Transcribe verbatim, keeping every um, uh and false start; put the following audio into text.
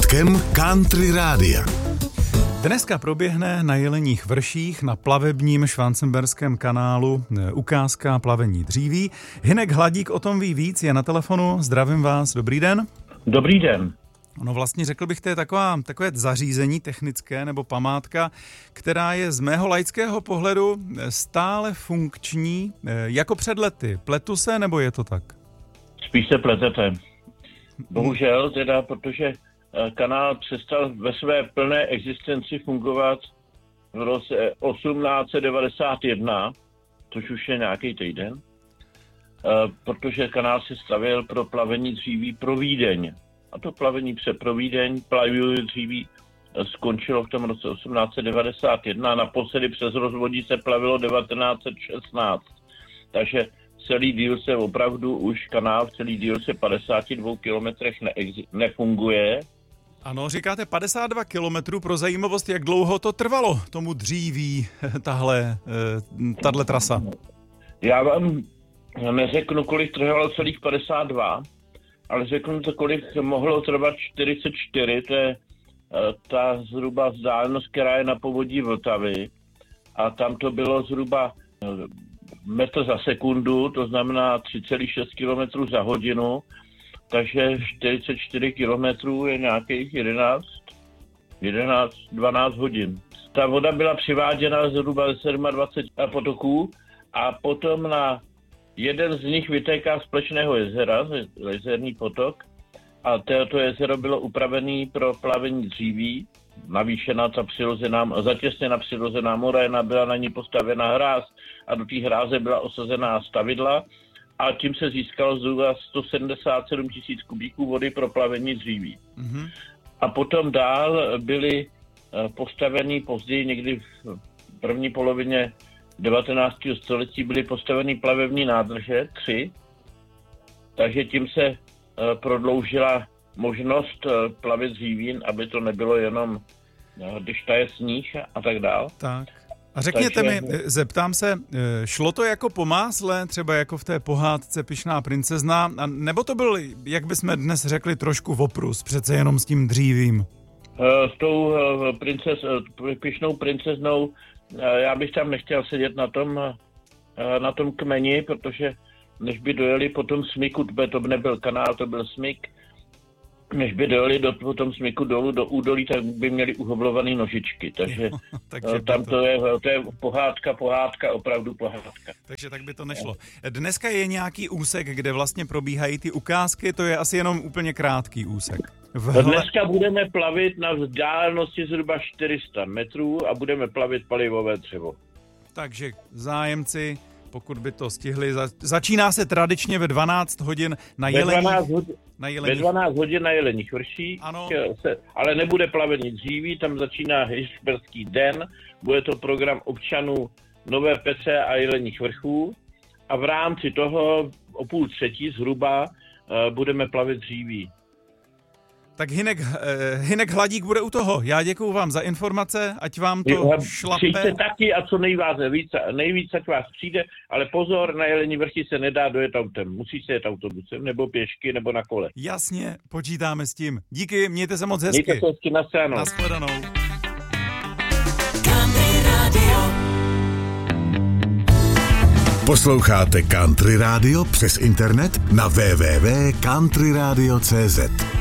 pořádkem Country Rádia. Dneska proběhne na Jeleních vrších na plavebním Švancemberském kanálu ukázka plavení dříví. Hynek Hladík o tom ví víc, je na telefonu. Zdravím vás, dobrý den. Dobrý den. No vlastně řekl bych, to je taková, takové zařízení technické nebo památka, která je z mého laického pohledu stále funkční jako před lety. Pletu se, nebo je to tak? Spíš se pletete. Bohužel teda, protože kanál přestal ve své plné existenci fungovat v roce osmnáct set devadesát jedna, což už je nějaký týden, protože kanál se stavěl pro plavení dříví pro Vídeň. A to plavení pro Vídeň, plaví dříví, skončilo v tom roce osmnáct set devadesát jedna a naposledy přes rozvodí se plavilo devatenáct set šestnáct. Takže celý díl se opravdu už kanál v celý díl se padesáti dvou kilometrech neexi- nefunguje. Ano, říkáte padesát dva kilometrů, pro zajímavost, jak dlouho to trvalo tomu dříví, tahle, tahle trasa? Já vám neřeknu, kolik trvalo celých padesát dva, ale řeknu to, kolik mohlo trvat čtyřicet čtyři, to je ta zhruba vzdálenost, která je na povodí Vltavy, a tam to bylo zhruba metr za sekundu, to znamená tři celá šest kilometrů za hodinu, takže čtyřicet čtyři kilometrů je nějakých jedenáct, dvanáct hodin. Ta voda byla přiváděna zhruba ze dvacet sedm potoků a potom na jeden z nich vytéká z Plečného jezera, jezerní potok, a toto jezero bylo upravené pro plavení dříví, navýšená ta přirozená, zatěsněna přirozená moréna, byla na ní postavena hráz a do té hráze byla osazená stavidla a tím se získalo zhruba sto sedmdesát sedm tisíc kubíků vody pro plavení dříví. Mm-hmm. A potom dál byly postaveny později, někdy v první polovině devatenáctého století byly postaveny plavební nádrže, tři, takže tím se prodloužila možnost plavit dříví, aby to nebylo jenom, když taje sníh a tak dál. Tak. A řekněte Takže... mi, zeptám se, šlo to jako po másle, třeba jako v té pohádce Pyšná princezna, a nebo to byl, jak bychom dnes řekli, trošku voprus, přece jenom s tím dřívím? S tou princes, Pyšnou princeznou já bych tam nechtěl sedět na tom, na tom kmeni, protože než by dojeli po tom smyku, to nebyl kanál, to byl smyk, než by dojeli do, po tom smyku dolů do údolí, tak by měli uhoblované nožičky. Takže, jo, takže tam to... to je, to je pohádka, pohádka, opravdu pohádka. Takže tak by to nešlo. Dneska je nějaký úsek, kde vlastně probíhají ty ukázky, to je asi jenom úplně krátký úsek. Vhle... Dneska budeme plavit na vzdálenosti zhruba čtyři sta metrů a budeme plavit palivové dřevo. Takže zájemci, pokud by to stihli, za... začíná se tradičně ve dvanáct hodin na Jeleních. Hodin, na Jeleních. Ve dvanáct hodin na Jeleních vrší, ano. Se, ale nebude plavení dříví, tam začíná Hyšberský den, bude to program občanů Nové Pece a Jeleních vrchů a v rámci toho o půl třetí zhruba uh, budeme plavit dříví. Tak Hynek, Hynek Hladík bude u toho. Já děkuju vám za informace, ať vám to jo, šlape. Přijďte taky a co nejvíc, nejvíc ať vás přijde, ale pozor, na Jelení vrchy se nedá dojet autem. Musí se jet autobusem, nebo pěšky, nebo na kole. Jasně, počítáme s tím. Díky, mějte se moc hezky. Mějte se hezky, nashledanou. Nashledanou. Posloucháte Country Radio přes internet na w w w tečka country radio tečka c z.